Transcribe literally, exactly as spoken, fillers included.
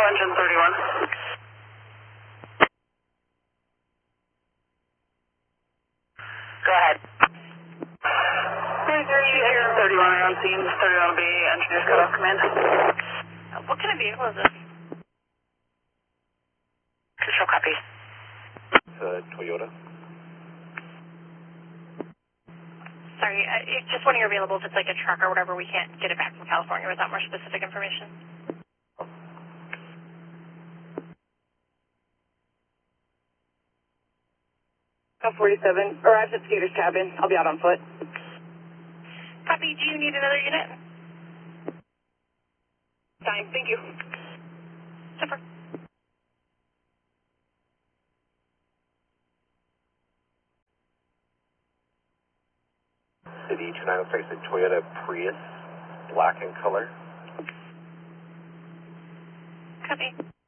engine thirty-one. Go ahead. Engine thirty-one are on scene. thirty-one will be engineers cut off command. Uh, what kind of vehicle is this? Control copy. It's a Toyota. Sorry, uh, it's just when you're available, if it's like a truck or whatever, we can't get it back from California without more specific information. forty-seven, arrived at Skeeter's cabin. I'll be out on foot. Copy, do you need another unit? Fine, thank you. Super. City two nine six, a Toyota Prius, black in color. Copy.